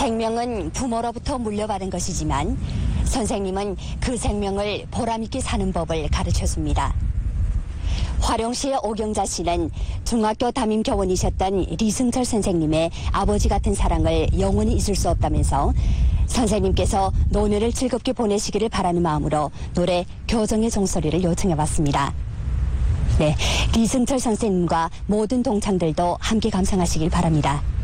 생명은 부모로부터 물려받은 것이지만 선생님은 그 생명을 보람있게 사는 법을 가르쳐줍니다. 화룡시의 오경자 씨는 중학교 담임 교원이셨던 리승철 선생님의 아버지 같은 사랑을 영원히 잊을 수 없다면서 선생님께서 노년을 즐겁게 보내시기를 바라는 마음으로 노래 교정의 종소리를 요청해봤습니다. 네, 리승철 선생님과 모든 동창들도 함께 감상하시길 바랍니다.